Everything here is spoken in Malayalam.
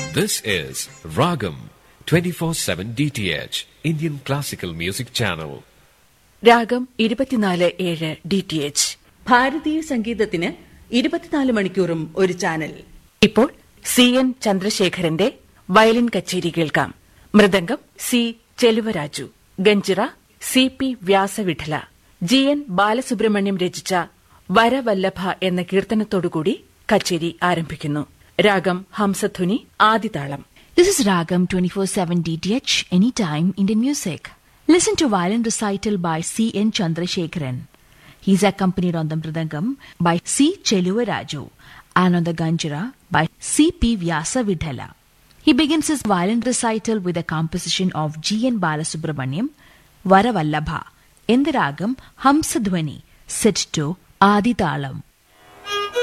This is Ragam 24/7 DTH Indian Classical Music Channel. രാഗം 24/7 DTH ഭാരതീയ സംഗീതത്തിന് 24 മണിക്കൂറും ഒരു ചാനൽ. ഇപ്പോൾ CN ചന്ദ്രശേഖരന്റെ വയലിൻ കച്ചേരി കേൾക്കാം. Mridangam C ചെലുവരാജു, ganjira CP വ്യാസവിഠല, GN Balasubrahmanyam രചിച്ച വരവല്ലഭ എന്ന കീർത്തനത്തോടുകൂടി കച്ചേരി ആരംഭിക്കുന്നു. രാഗം Hamsadhwani ആദിതാളം. This is Ragam 24/7 DTH, anytime Indian music. Listen to violin recital by C.N. Chandrasekharan. He is accompanied on the mridangam by C. Cheluvaraju and on the ganjira by C.P. Vyasavidhala. He begins his violin recital with a composition of G.N. Balasubramaniam, Varavallabha, in the ragam Hamsadhwani, set to Adithalam.